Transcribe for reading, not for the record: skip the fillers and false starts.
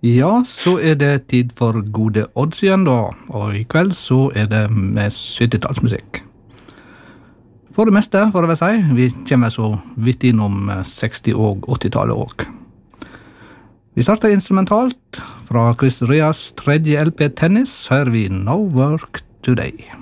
Ja, så det tid for gode odds igjen da, og i kveld så det med 70-tallsmusikk. For det meste, for å være si, vi kommer så vidt innom 60- og 80-tallet også. Vi starter instrumentalt. Fra Chris Rias tredje LP Tennis hører vi No Work Today.